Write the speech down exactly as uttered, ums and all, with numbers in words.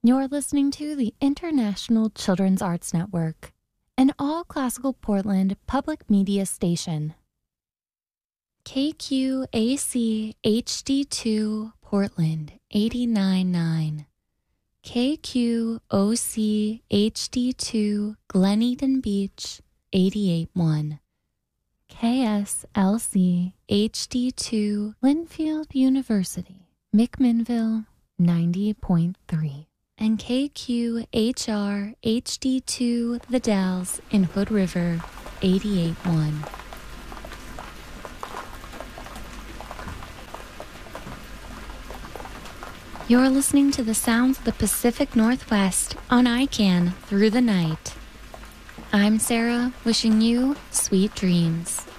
You're listening to the International Children's Arts Network, an all-classical Portland public media station. K Q A C H D two Portland eighty-nine point nine. K Q O C H D two Glen Eden Beach eighty-eight point one. K S L C H D two Linfield University McMinnville ninety point three. And K Q H R H D two The Dalles in Hood River eighty-eight point one. You're listening to the sounds of the Pacific Northwest on I C A N Through the Night. I'm Sarah, wishing you sweet dreams.